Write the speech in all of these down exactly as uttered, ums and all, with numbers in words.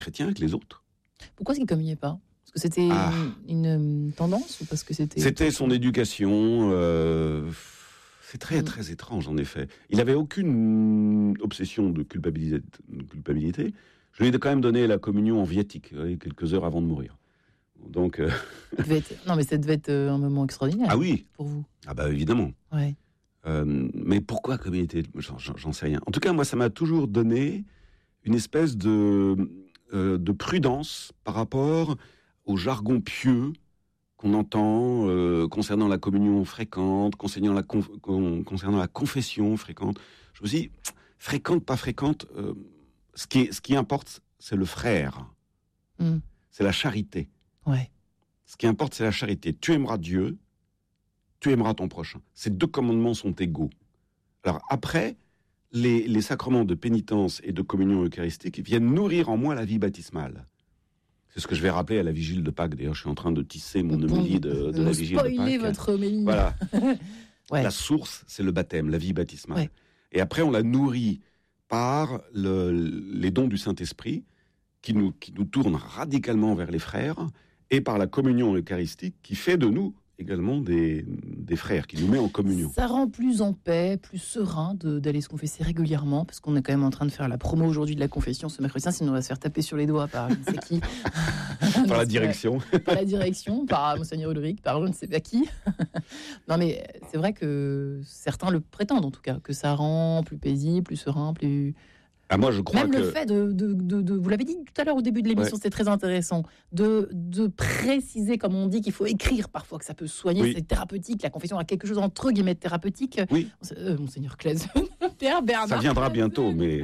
chrétiens que les autres. Pourquoi est-ce qu'il ne communiait pas ? Parce que c'était Ah. une, une tendance ou parce que c'était... C'était son éducation. Euh, c'est très, Mm. très étrange, en effet. Il n'avait aucune obsession de culpabilité, de culpabilité. Je lui ai quand même donné la communion en viatique, euh, quelques heures avant de mourir. Donc, euh, Ça devait être- Non, mais ça devait être euh, un moment extraordinaire ah oui, pour vous. ah bah évidemment. Ouais. Euh, mais pourquoi communauté ? J'en, j'en- j'en sais rien. En tout cas, moi, ça m'a toujours donné une espèce de, euh, de prudence par rapport au jargon pieux qu'on entend euh, concernant la communion fréquente, concernant la, conf- con- concernant la confession fréquente. Je me dis, fréquente, pas fréquente, euh, ce, qui est, ce qui importe, c'est le frère. Mm. C'est la charité. Ouais. Ce qui importe, c'est la charité. Tu aimeras Dieu, tu aimeras ton prochain. Ces deux commandements sont égaux. Alors après, les, les sacrements de pénitence et de communion eucharistique viennent nourrir en moi la vie baptismale. C'est ce que je vais rappeler à la vigile de Pâques. D'ailleurs, je suis en train de tisser mon homélie de, de la vigile de Spoiler Pâques. votre homélie. Voilà. Ouais. La source, c'est le baptême, la vie baptismale. Ouais. Et après, on la nourrit par le, les dons du Saint-Esprit qui nous, qui nous tournent radicalement vers les frères et par la communion eucharistique qui fait de nous également des, des frères, qui nous met en communion. Ça rend plus en paix, plus serein de- d'aller se confesser régulièrement, parce qu'on est quand même en train de faire la promo aujourd'hui de la confession ce mercredi, sinon on va se faire taper sur les doigts par je ne sais qui. Par la direction. Par la direction, par Monseigneur Ulrich, par je ne sais pas qui. Non mais c'est vrai que certains le prétendent en tout cas, que ça rend plus paisible, plus serein, plus... Ah, moi, je crois Même que... le fait de, de, de, de- vous l'avez dit tout à l'heure au début de l'émission, Ouais. c'était très intéressant, de, de préciser, comme on dit, qu'il faut écrire parfois, que ça peut soigner, Oui. c'est thérapeutique, la confession a quelque chose entre guillemets de thérapeutique. Oui. Euh, Monseigneur Claise, Père Bernard. Ça viendra bientôt, mais...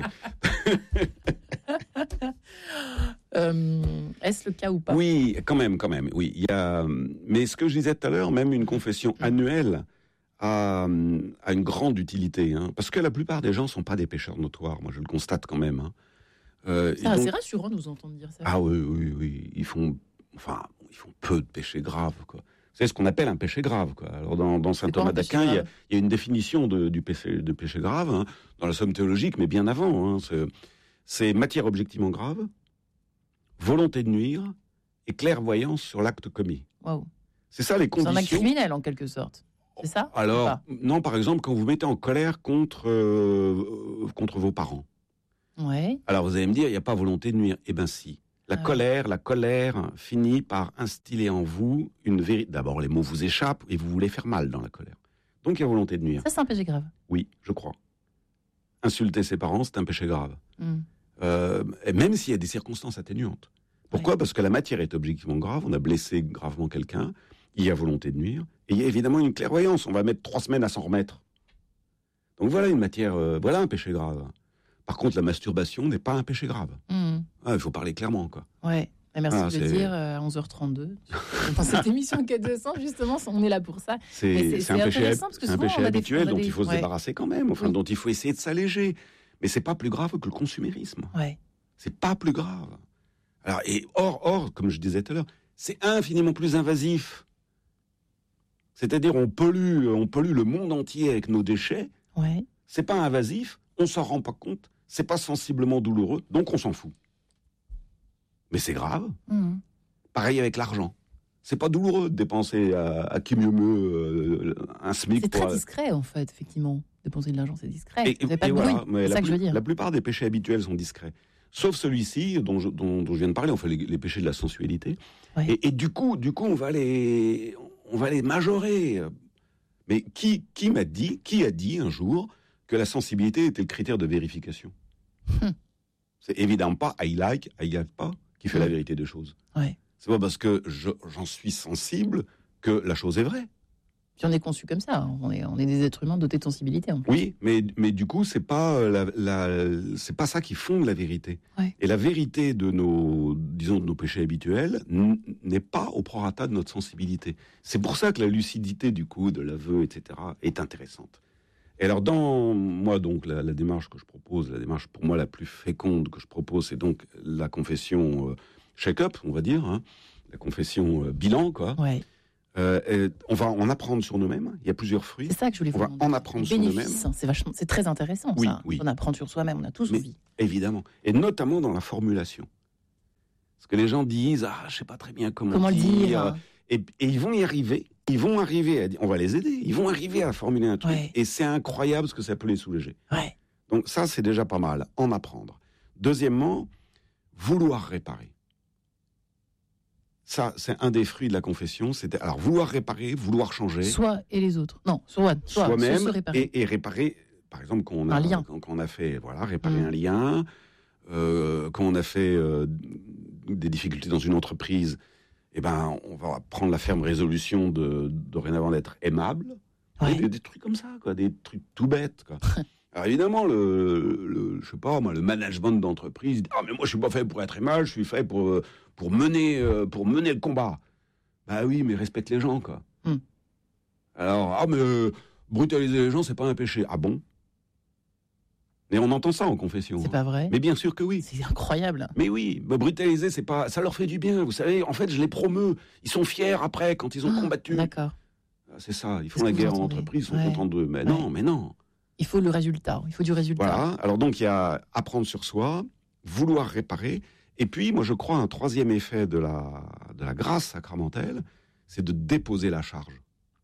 Euh, est-ce le cas ou pas ? Oui, quand même, quand même, oui. Il y a... Mais ce que je disais tout à l'heure, même une confession annuelle a, a une grande utilité, hein, parce que la plupart des gens ne sont pas des pécheurs notoires, moi je le constate quand même. Hein. Euh, et C'est assez donc- rassurant de nous entendre dire ça. Ah oui, oui, oui. Ils font, enfin, ils font peu de péchés graves, quoi. C'est ce qu'on appelle un péché grave, quoi. Alors dans, dans saint C'est quoi Thomas un péché d'Aquin, il y, a, grave il y a une définition de, du péché, de péché grave hein, dans la Somme théologique, mais bien avant. Hein, c'est, c'est matière objectivement grave, volonté de nuire et clairvoyance sur l'acte commis. Waouh. C'est ça les C'est un acte conditions. criminel en quelque sorte. C'est ça ? Alors Ou pas non, par exemple, quand vous mettez en colère contre euh, euh, contre vos parents. Ouais. Alors vous allez me dire, il n'y a pas volonté de nuire. Eh bien si. La Ah ouais. colère, la colère finit par instiller en vous une vérité. D'abord, les mots vous échappent et vous voulez faire mal dans la colère. Donc il y a volonté de nuire. Ça, c'est un péché grave. Oui, je crois. Insulter ses parents, c'est un péché grave. Hmm. Euh, et même s'il y a des circonstances atténuantes. Pourquoi ? Parce que la matière est objectivement grave, on a blessé gravement quelqu'un, il y a volonté de nuire, et il y a évidemment une clairvoyance, on va mettre trois semaines à s'en remettre. Donc voilà une matière, euh, voilà un péché grave. Par contre, la masturbation n'est pas un péché grave. Hmm. Ah, il faut parler clairement, quoi. Ouais. Et merci Ah, de le c'est- dire euh, à onze heures trente-deux. Dans cette émission Quai deux cents, justement, on est là pour ça. Mais C'est, c'est- c'est c'est un péché, intéressant parce que c'est un souvent, péché on a des- habituel on a dont des- il faut se ouais. débarrasser quand même, enfin Oui. dont il faut essayer de s'alléger. Mais c'est pas plus grave que le consumérisme. Ouais. C'est pas plus grave. Alors, et or, or, comme je disais tout à l'heure, c'est infiniment plus invasif. C'est-à-dire, on pollue, on pollue le monde entier avec nos déchets. Ouais. C'est pas invasif, on s'en rend pas compte, c'est pas sensiblement douloureux, donc on s'en fout. Mais c'est grave. Hmm. Pareil avec l'argent. C'est pas douloureux de dépenser à, à qui mieux mieux euh, un SMIC. C'est pour, très discret, en fait, effectivement. Dépenser de l'argent, c'est discret. Et, Vous n'avez pas et de voilà, bruit. mais C'est la, ça que je veux plus- dire. la plupart des péchés habituels sont discrets. Sauf celui-ci dont je, dont, dont je viens de parler, enfin les, les péchés de la sensualité. Ouais. Et, et du coup, du coup, on va les, on va les majorer. Mais qui, qui m'a dit, qui a dit un jour que la sensibilité était le critère de vérification ? Hum. C'est évidemment pas I like, I like pas qui fait Hum. la vérité des choses. Ouais. C'est pas parce que je- j'en suis sensible que la chose est vraie. Puis on est conçu comme ça. hein. On est, on est des êtres humains dotés de sensibilité. En plus. Oui, mais, mais du coup, c'est pas euh, la, la- c'est pas ça qui fonde la vérité. Ouais. Et la vérité de nos, disons, de nos péchés habituels n- n'est pas au prorata de notre sensibilité. C'est pour ça que la lucidité, du coup, de l'aveu, et cetera, est intéressante. Et alors, dans moi, donc, la, la démarche que je propose, la démarche pour moi la plus féconde que je propose, c'est donc la confession euh, check-up, on va dire, hein, la confession euh, bilan, quoi. Ouais. Euh, et on va en apprendre sur nous-mêmes. Il y a plusieurs fruits. C'est ça que je voulais On vous va demander. en apprendre Les sur nous-mêmes. bénéfices, hein, c'est vachement, c'est très intéressant. Oui, ça. oui. On apprend sur soi-même. On a tous Mais- envie. Évidemment. Et notamment dans la formulation. Parce que les gens disent, ah, je sais pas très bien comment, Comment le dire. dire Et, et ils vont y arriver. Ils vont arriver à dire, on va les aider. Ils vont arriver à formuler un truc. Ouais. Et c'est incroyable ce que ça peut les soulager. Ouais. Donc ça, c'est déjà pas mal, en apprendre. Deuxièmement, vouloir réparer. Ça, c'est un des fruits de la confession. C'était alors vouloir réparer, vouloir changer. Soi et les autres. Non, soi, soi Soi-même se réparer. et, et réparer. Par exemple, quand on a, Un lien. Quand, quand on a fait, voilà, réparer Mm. un lien, euh, quand on a fait euh, des difficultés dans une entreprise, eh ben, on va prendre la ferme résolution de dorénavant d'être aimable. Ouais. Des, des trucs comme ça, quoi, des trucs tout bêtes, quoi. Alors évidemment, le, le, je sais pas, moi, le management d'entreprise, dit, ah mais moi je suis pas fait pour être aimable, je suis fait pour pour mener euh, pour mener le combat. Bah oui, mais respecte les gens, quoi. Mm. Alors ah mais euh, brutaliser les gens, c'est pas un péché. Ah bon? Mais on entend ça en confession. C'est hein. pas vrai. Mais bien sûr que oui. C'est incroyable. Mais oui, me brutaliser, c'est pas, ça leur fait du bien. Vous savez, en fait, je les promeus. Ils sont fiers après quand ils ont Ah, combattu. D'accord. C'est ça. Ils C'est font ce la que vous guerre en entendez. entreprise, ils sont Ouais. contents d'eux. Mais Ouais. non, mais non. Il faut le résultat. Il faut du résultat. Voilà. Alors donc il y a apprendre sur soi, vouloir réparer, et puis moi je crois un troisième effet de la de la grâce sacramentelle, c'est de déposer la charge.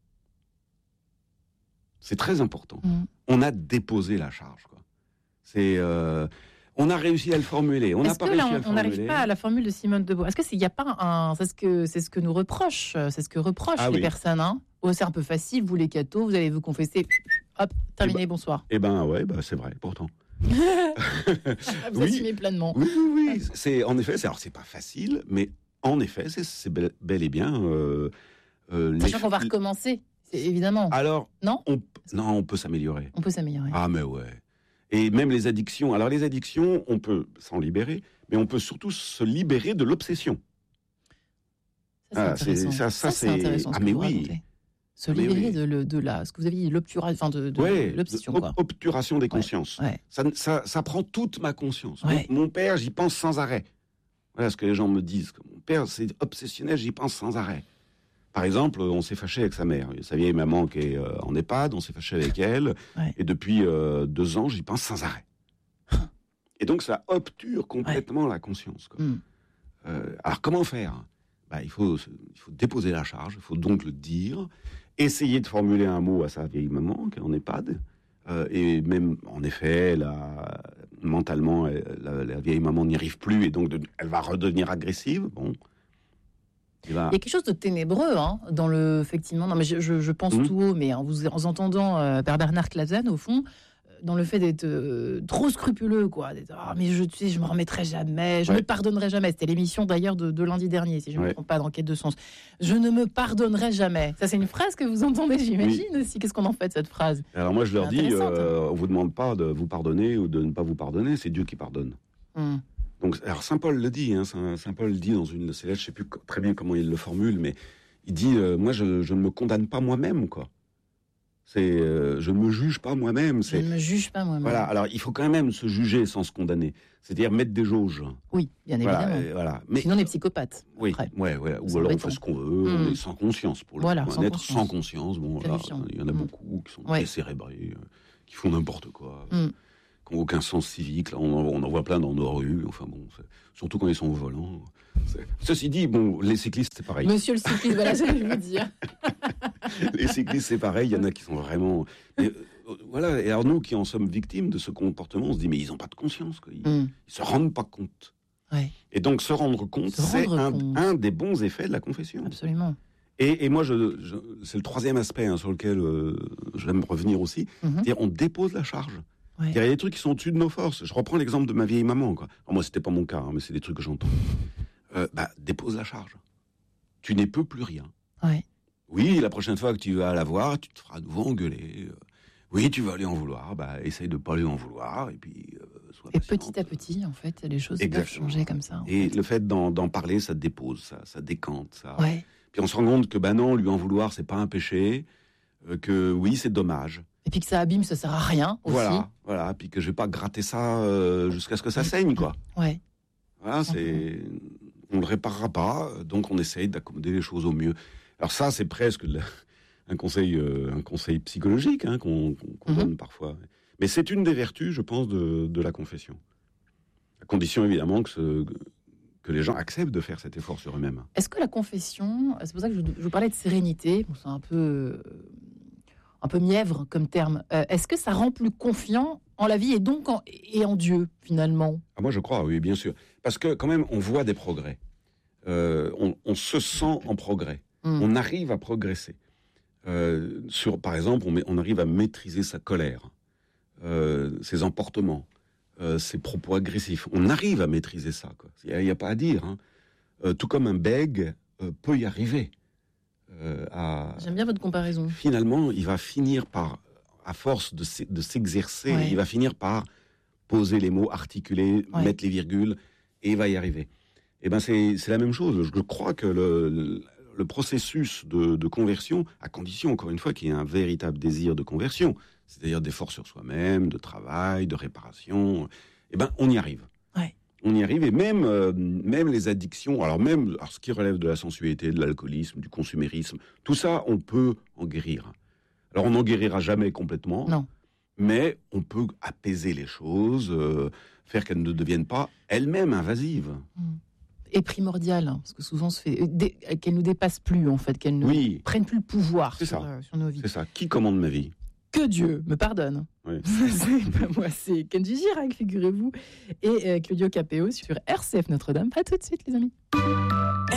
C'est très important. Mm. On a déposé la charge, quoi. C'est euh, on a réussi à le formuler. On n'a Est-ce pas que réussi là, à le on n'arrive formuler. pas à la formule de Simone de Beauvoir? Est-ce que c'est, y a pas un, c'est ce que c'est ce que nous reproche, c'est ce que reprochent Ah les oui. personnes. Hein oh, c'est un peu facile, vous les cathos, vous allez vous confesser, hop, terminé, bonsoir. Eh ben ouais, bah, c'est vrai. Pourtant. Vous Oui. assumez pleinement. Oui, oui, oui. C'est en effet. C'est, alors c'est pas facile, mais en effet, c'est, c'est bel, bel et bien. Euh, euh, Sachant les- qu'on va recommencer, c'est évidemment. Alors Non, on, non, on peut s'améliorer. on peut s'améliorer. Ah mais ouais. Et même les addictions. Alors les addictions, on peut s'en libérer, mais on peut surtout se libérer de l'obsession. Ça, c'est Ah, intéressant. c'est- ça- ça, c'est c'est- intéressant. Ce ah, que mais vous oui. racontez. Se Ah, mais libérer oui. de, le- de la, ce que vous avez dit, l'obturation, enfin de, de Ouais, l'obsession, ob- quoi. obturation des consciences. Ouais. Ça, ça, ça prend toute ma conscience. Ouais. Mon, mon père, j'y pense sans arrêt. Voilà ce que les gens me disent. que Mon père, c'est obsessionnel, j'y pense sans arrêt. Par exemple, on s'est fâché avec sa mère. Sa vieille maman qui est euh, en EHPAD, on s'est fâché avec elle. Ouais. Et depuis euh, deux ans, j'y pense sans arrêt. Et donc, ça obture complètement la conscience, quoi. Mm. Euh, alors, comment faire? Bah, il faut, se- il faut déposer la charge, il faut donc le dire, essayer de formuler un mot à sa vieille maman qui est en EHPAD. Euh, et même, en effet, la, mentalement, elle- la, la vieille maman n'y arrive plus et donc de- elle va redevenir agressive. Bon. Et ben, Il y a quelque chose de ténébreux hein, dans le, effectivement, non mais je, je, je pense Mhm. tout haut, mais en vous en entendant euh, Père Bernard Clasen, au fond, euh, dans le fait d'être euh, trop scrupuleux, quoi. D'être, ah, mais je, tu sais, je me remettrai jamais, je Ouais. ne pardonnerai jamais. C'était l'émission d'ailleurs de, de lundi dernier, si je ne me Ouais. trompe pas, d'Enquête de sens. Je ne me pardonnerai jamais. Ça, c'est une phrase que vous entendez, j'imagine aussi. Qu'est-ce qu'on en fait de cette phrase? alors moi, je leur c'est dis, intéressant, euh, on vous demande pas de vous pardonner ou de ne pas vous pardonner, c'est Dieu qui pardonne. Hum. Donc, alors Saint Paul le dit, hein, Saint, Saint Paul le dit dans une de ses lettres, je sais plus co- très bien comment il le formule, mais il dit, euh, moi, je, je ne me condamne pas moi-même, quoi. C'est, euh, je ne me juge pas moi-même. Je C'est, ne me juge pas moi-même. voilà. Alors, il faut quand même se juger sans se condamner, c'est-à-dire mettre des jauges. Oui, bien Voilà, évidemment. euh, voilà. Mais Sinon, on est psychopathe. oui, après. ouais, ouais. Ou C'est alors on embêtant. fait ce qu'on veut, on Mm. est sans conscience pour le Voilà, coup. sans Un être conscience. sans conscience, bon, là, Terrifiant. il y en a Mm. beaucoup qui sont Ouais. décérébrés, euh, qui font n'importe quoi. Mm. Qui n'ont aucun sens civique. Là, on, en, on en voit plein dans nos rues. Enfin bon, c'est- surtout quand ils sont au volant. C'est- Ceci dit, bon, les cyclistes, c'est pareil. Monsieur le cycliste, voilà, j'allais vous dire. Les cyclistes, c'est pareil. Il y en a qui sont vraiment. Mais, euh, voilà. Et alors nous, qui en sommes victimes de ce comportement, on se dit mais ils n'ont pas de conscience. Quoi. Ils, Hum. ils se rendent pas compte. Ouais, Et donc se rendre compte, Se c'est rendre un, compte. un des bons effets de la confession. absolument. Et, et moi, je, je- c'est le troisième aspect hein, sur lequel euh, j'aime revenir aussi. Mhm. C'est-à-dire, on dépose la charge. Ouais. Il y a des trucs qui sont au-dessus de nos forces. Je reprends l'exemple de ma vieille maman. Quoi. Alors, moi, c'était pas mon cas, hein, mais c'est des trucs que j'entends. Euh, bah, dépose la charge. Tu n'es peux plus rien. Ouais. Oui, la prochaine fois que tu vas la voir, tu te feras à nouveau engueuler. Euh, Oui, tu vas lui en vouloir. Bah, essaye de pas lui en vouloir. Et puis, euh, sois Et patiente. petit à petit, en fait, les choses peuvent Exactement. changer comme ça. en Et fait. le fait d'en, d'en parler, ça dépose, ça, ça décante. Ça. Ouais. Puis on se rend compte que, bah non, lui en vouloir, c'est pas un péché. euh, que oui, c'est dommage. Et puis que ça abîme, ça sert à rien aussi. Voilà, voilà. Puis que je vais pas gratter ça euh, jusqu'à ce que ça saigne, quoi. Ouais. Voilà, c'est, on le réparera pas, donc on essaye d'accommoder les choses au mieux. Alors ça, c'est presque de la- un conseil, euh, un conseil psychologique hein, qu'on, qu'on- qu'on Mhm. donne parfois. Mais c'est une des vertus, je pense, de, de la confession. À condition évidemment que, ce- que les gens acceptent de faire cet effort sur eux-mêmes. Est-ce que la confession, c'est pour ça que je, je vous parlais de sérénité, bon, c'est un peu, un peu mièvre comme terme, euh, est-ce que ça rend plus confiant en la vie et donc en, et en Dieu, finalement? Ah, moi, je crois, oui, bien sûr. Parce que quand même, on voit des progrès. Euh, on, on se sent en progrès. Mm. On arrive à progresser. Euh, sur, par exemple, on, met, on arrive à maîtriser sa colère, euh, ses emportements, euh, ses propos agressifs. On arrive à maîtriser ça. Il n'y a, a pas à dire. Hein. Euh, tout comme un bègue euh, peut y arriver. Euh, à... J'aime bien votre comparaison. Finalement, il va finir par, à force de, de s'exercer, ouais. il va finir par poser les mots, articuler, ouais. mettre les virgules, et il va y arriver. Eh ben c'est, c'est la même chose. Je crois que le, le, le processus de, de conversion, à condition, encore une fois, qu'il y ait un véritable désir de conversion, c'est-à-dire d'effort sur soi-même, de travail, de réparation, eh ben on y arrive. Ouais. On y arrive, et même, euh, même les addictions, alors même alors ce qui relève de la sensualité, de l'alcoolisme, du consumérisme, tout ça, on peut en guérir. Alors on n'en guérira jamais complètement, non. mais on peut apaiser les choses, euh, faire qu'elles ne deviennent pas elles-mêmes invasives. Mmh. Et primordial, hein, parce que souvent, se fait, dé, qu'elles ne nous dépassent plus, en fait, qu'elles ne oui. prennent plus le pouvoir sur, euh, sur nos vies. C'est ça. Qui commande ma vie? Que Dieu me pardonne. Oui. c'est, ben moi, c'est Kenji Girac, figurez-vous, et euh, Claudio Capéo sur R C F Notre-Dame. À tout de suite, les amis.